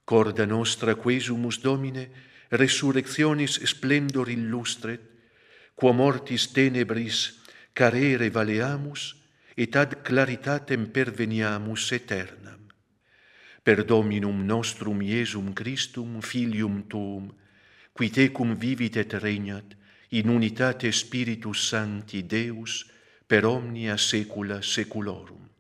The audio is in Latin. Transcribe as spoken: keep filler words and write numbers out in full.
corda nostra quesumus Domine, resurrectionis splendor illustret, quo mortis tenebris carere valeamus, et ad claritatem perveniamus aeternam. Per Dominum nostrum Iesum Christum, Filium Tuum, qui tecum vivit et regnat, in unitate Spiritus Sancti Deus, per omnia saecula saeculorum.